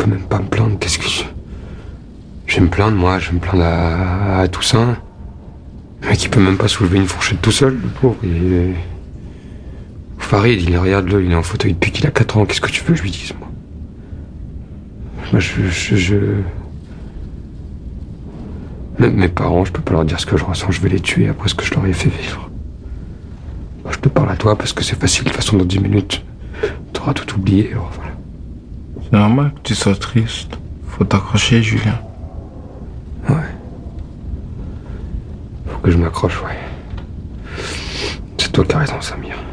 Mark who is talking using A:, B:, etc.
A: peux même pas me plaindre. Qu'est-ce que je vais me plaindre, moi? Je vais me plaindre à Toussaint. Le mec, il peut même pas soulever une fourchette tout seul, le pauvre. Farid, regarde-le, il est en fauteuil depuis qu'il a 4 ans. Qu'est-ce que tu veux que je lui dise, moi? Même mes parents, je peux pas leur dire ce que je ressens. Je vais les tuer après ce que je leur ai fait vivre. Moi, je te parle à toi parce que c'est facile. De toute façon, dans 10 minutes, t'auras tout oublié. Alors voilà.
B: C'est normal que tu sois triste. Faut t'accrocher, Julien.
A: Ouais. Faut que je m'accroche, ouais. C'est toi qui as raison, Samir.